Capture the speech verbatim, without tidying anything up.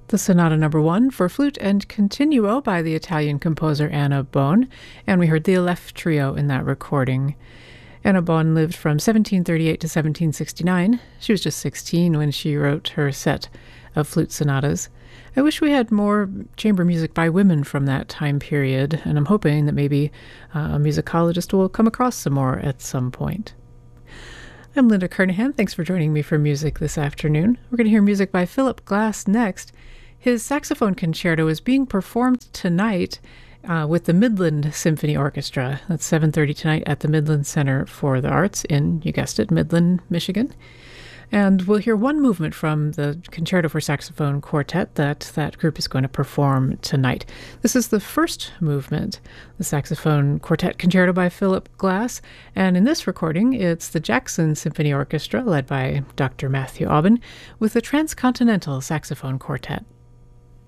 The Sonata Number One for flute and continuo by the Italian composer Anna Bohn, and we heard the Aleph Trio in that recording. Anna Bohn lived from seventeen thirty-eight to seventeen sixty-nine. She was just sixteen when she wrote her set of flute sonatas. I wish we had more chamber music by women from that time period, and I'm hoping that maybe uh, a musicologist will come across some more at some point. I'm Linda Kernahan. Thanks for joining me for music this afternoon. We're going to hear music by Philip Glass next. His saxophone concerto is being performed tonight uh, with the Midland Symphony Orchestra. That's seven thirty tonight at the Midland Center for the Arts in, you guessed it, Midland, Michigan. And we'll hear one movement from the Concerto for Saxophone Quartet that that group is going to perform tonight. This is the first movement, the Saxophone Quartet Concerto by Philip Glass. And in this recording, it's the Jackson Symphony Orchestra, led by Doctor Matthew Aubin, with the Transcontinental Saxophone Quartet.